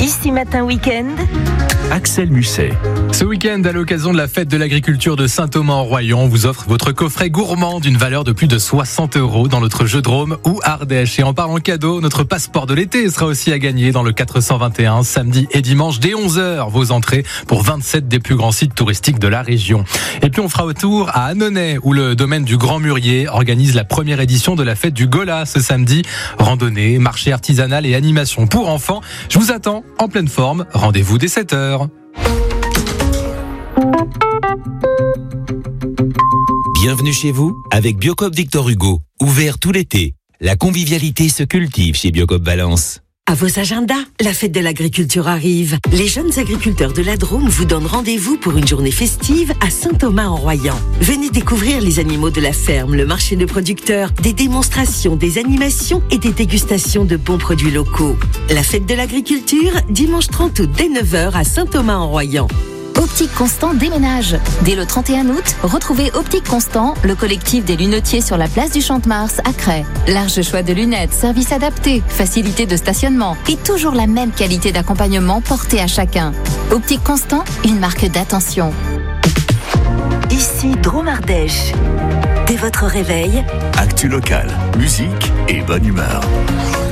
Ici Matin Week-end, Axel Musset. Ce week-end, à l'occasion de la fête de l'agriculture de Saint-Thomas-en-Royan, on vous offre votre coffret gourmand d'une valeur de plus de 60 € dans notre jeu de Drôme ou Ardèche. Et en parlant cadeau, notre passeport de l'été sera aussi à gagner dans le 421, samedi et dimanche dès 11h. Vos entrées pour 27 des plus grands sites touristiques de la région. Et puis on fera un tour à Annonay, où le domaine du Grand Mûrier organise la première édition de la fête du Gola ce samedi. Randonnée, marché artisanal et animation pour enfants. Je vous attends en pleine forme. Rendez-vous dès 7h. Bienvenue chez vous avec Biocoop Victor Hugo. Ouvert tout l'été. La convivialité se cultive chez Biocoop Valence. À vos agendas, la fête de l'agriculture arrive. Les jeunes agriculteurs de la Drôme vous donnent rendez-vous pour une journée festive à Saint-Thomas-en-Royan. Venez découvrir les animaux de la ferme, le marché de producteurs, des démonstrations, des animations et des dégustations de bons produits locaux. La fête de l'agriculture, dimanche 30 août dès 9h à Saint-Thomas-en-Royan. Optique Constant déménage. Dès le 31 août, retrouvez Optique Constant, le collectif des lunetiers sur la place du Champ-de-Mars à Cray. Large choix de lunettes, service adapté, facilité de stationnement et toujours la même qualité d'accompagnement portée à chacun. Optique Constant, une marque d'attention. ici Drôme Ardèche. Dès votre réveil, Actu local, musique et bonne humeur.